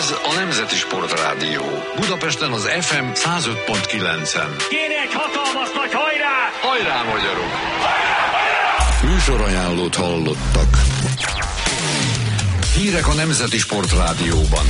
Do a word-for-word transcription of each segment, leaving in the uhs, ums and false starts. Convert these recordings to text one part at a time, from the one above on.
Ez a Nemzeti Sportrádió. Budapesten az ef em száz öt pont kilencen. Kéne egy hatalmas nagy hajrá! Hajrá, magyarok! Műsorajánlót hallottak. Hírek a Nemzeti Sportrádióban.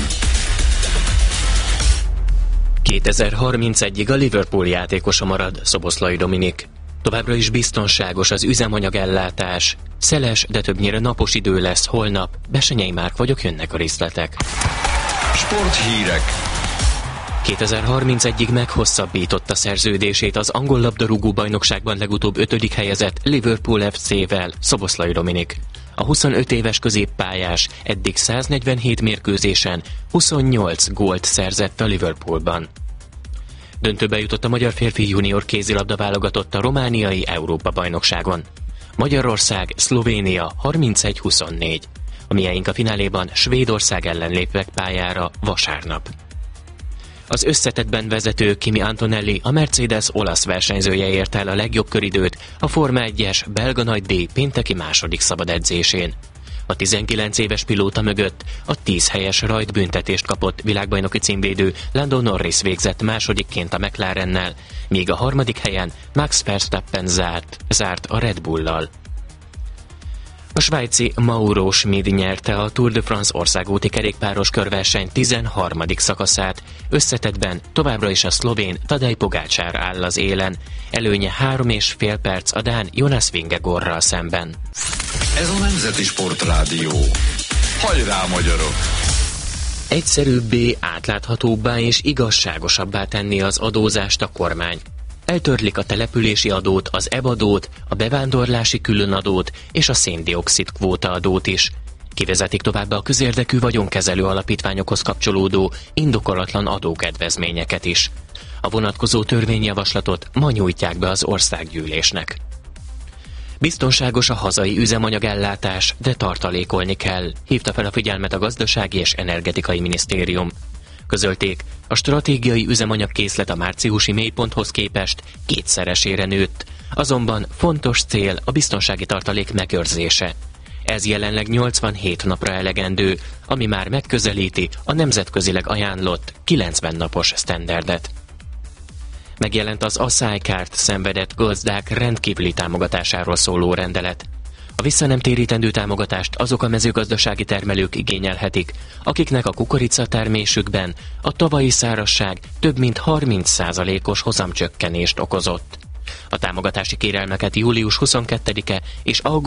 kétezer-harmincegyig a Liverpool játékosa marad Szoboszlai Dominik. Továbbra is biztonságos az üzemanyagellátás. Szeles, de többnyire napos idő lesz holnap. Besenyei Márk vagyok, jönnek a részletek. Sporthírek. kétezer-harmincegyig meghosszabbította szerződését az angol labdarúgó bajnokságban legutóbb ötödik helyezett Liverpool ef cé-vel Szoboszlai Dominik. A huszonöt éves középpályás eddig száznegyvenhét mérkőzésen huszonnyolc gólt szerzett a Liverpoolban. Döntőbe jutott a magyar férfi junior kézilabda válogatott a romániai Európa-bajnokságon. Magyarország, Szlovénia harmincegy huszonnégy. A mieink a fináléban Svédország ellen léptek pályára vasárnap. Az összetettben vezető Kimi Antonelli, a Mercedes olasz versenyzője ért el a legjobb köridőt a Forma egyes belga nagydíj pénteki második szabad edzésén. A tizenkilenc éves pilóta mögött a tíz helyes rajtbüntetést kapott világbajnoki címvédő Lando Norris végzett másodikként a McLarennel, míg a harmadik helyen Max Verstappen zárt, zárt a Red Bullal. A svájci Mauro Schmid nyerte a Tour de France országúti kerékpáros körverseny tizenharmadik szakaszát, összetettben továbbra is a szlovén Tadej Pogačar áll az élen, előnye három és fél perc a dán Jonas Vingegaardral szemben. Ez a Nemzeti Sportrádió. Hajrá, magyarok! Egyszerűbbé, átláthatóbbá és igazságosabbá tenni az adózást a kormány. Eltörlik a települési adót, az é bé adót, a bevándorlási különadót és a széndioxid kvóta adót is. Kivezetik továbbá a közérdekű vagyonkezelő alapítványokhoz kapcsolódó indokolatlan adókedvezményeket is. A vonatkozó törvényjavaslatot ma nyújtják be az országgyűlésnek. Biztonságos a hazai üzemanyagellátás, de tartalékolni kell, hívta fel a figyelmet a Gazdasági és Energetikai Minisztérium. Közölték, a stratégiai üzemanyagkészlet a márciusi mélyponthoz képest kétszeresére nőtt, azonban fontos cél a biztonsági tartalék megőrzése. Ez jelenleg nyolcvanhét napra elegendő, ami már megközelíti a nemzetközileg ajánlott kilencven napos sztenderdet. Megjelent az aszálykárt szenvedett gazdák rendkívüli támogatásáról szóló rendelet. A visszanemtérítendő támogatást azok a mezőgazdasági termelők igényelhetik, akiknek a kukoricatermésükben a tavalyi szárazság több mint harminc százalékos hozamcsökkenést okozott. A támogatási kérelmeket július huszonkettedike és augusztus